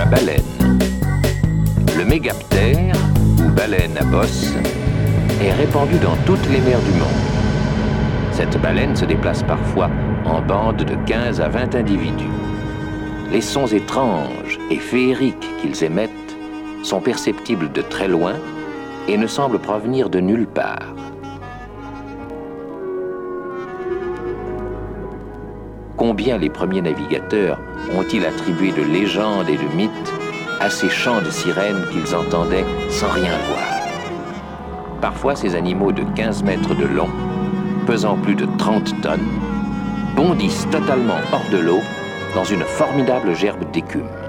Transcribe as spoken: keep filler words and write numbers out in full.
baleine. Le mégaptère, ou baleine à bosse, est répandu dans toutes les mers du monde. Cette baleine se déplace parfois en bande de quinze à vingt individus. Les sons étranges et féeriques qu'ils émettent sont perceptibles de très loin et ne semblent provenir de nulle part. Combien les premiers navigateurs ont-ils attribué de légendes et de mythes à ces chants de sirènes qu'ils entendaient sans rien voir. Parfois, ces animaux de quinze mètres de long, pesant plus de trente tonnes, bondissent totalement hors de l'eau dans une formidable gerbe d'écume.